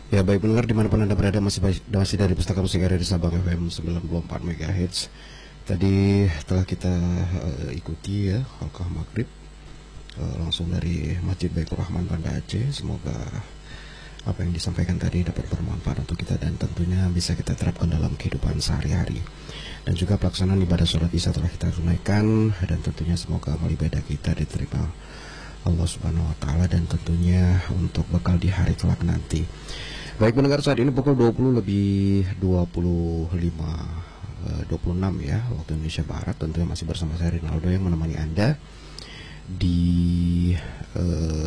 Ya baik pendengar dimanapun Anda berada, masih dari Pustaka Musik dari Sabang FM 94 MHz. Tadi telah kita ikuti ya halqah maghrib langsung dari Masjid Baitur Rahman Banda Aceh. Semoga apa yang disampaikan tadi dapat bermanfaat untuk kita dan tentunya bisa kita terapkan dalam kehidupan sehari-hari. Dan juga pelaksanaan ibadah sholat isya telah kita tunaikan dan tentunya semoga amal ibadah kita diterima Allah Subhanahu wa taala dan tentunya untuk bekal di hari kelak nanti. Baik pendengar, saat ini pukul 20 lebih 26 ya waktu Indonesia Barat. Tentunya masih bersama saya Rinaldo yang menemani Anda di